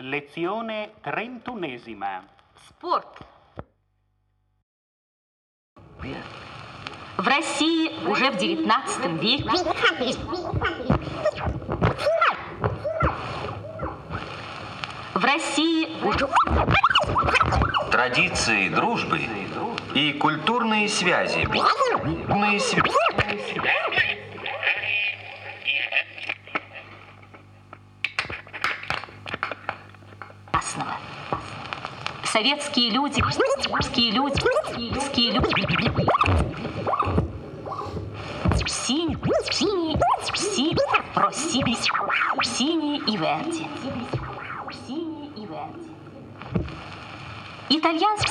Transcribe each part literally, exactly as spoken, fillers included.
Lezione trentunesima. Спорт. В России уже в девятнадцатом веке в России уже традиции дружбы и культурные связи. Культурные связи. Советские люди, советские люди, советские люди. Синий, синий, синий, просили, синий и верди. Синий и верди. Итальянский.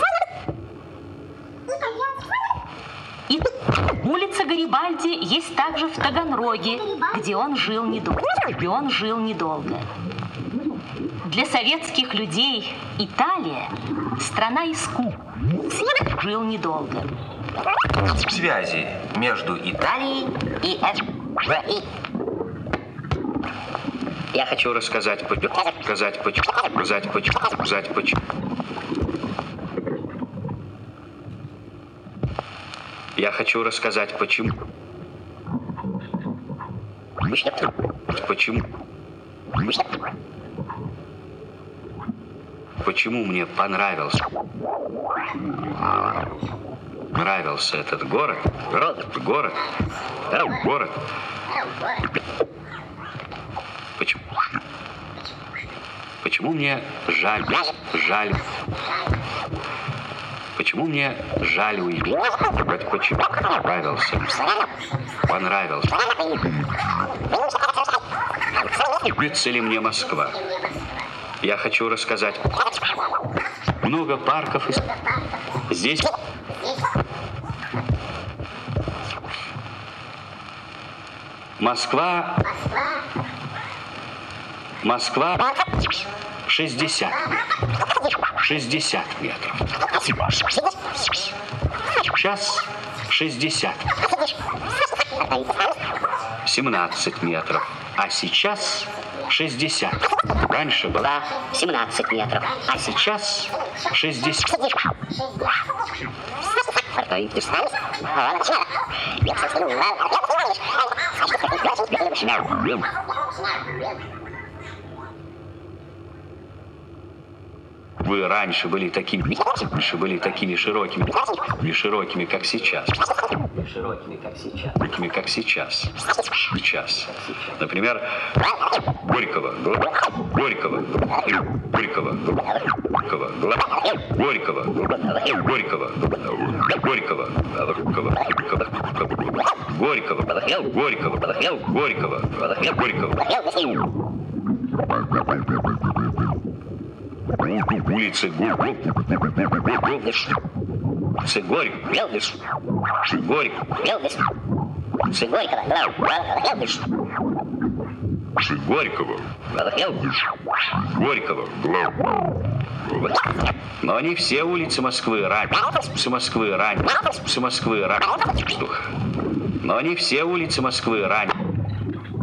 И улица Гарибальди есть также в Таганроге, где он жил недолго. Где он жил недолго. Для советских людей Италия – страна искусства. Жил недолго. Связи между Италией и СССР. Я хочу рассказать, рассказать, рассказать, рассказать, почему. Я хочу рассказать, почему. Почему? Почему мне понравился нравился этот город, город, город, город. Почему? Почему мне жаль, жаль? Почему мне жаль уйти? Почему понравился? Понравился. Нравится ли мне Москва? Я хочу рассказать. Много парков. Здесь Москва. Москва. шестьдесят. шестьдесят метров. Сейчас шестьдесят. семнадцать метров. А сейчас шестьдесят. Раньше была семнадцать метров, а сейчас шестьдесят. Вы раньше были такими, раньше были такими широкими, не широкими, как сейчас. Широкими, как сейчас. Широкими, как сейчас. Сейчас. Например, Горького, Горького, Горького, Горького, Горького, Горького, Горького, Горького, Горького, Горького, Горького. Улицы Горького, Горького, Горького, но не все улицы Москвы раньше, Москвы раньше, Москвы раньше, но не все улицы Москвы раньше.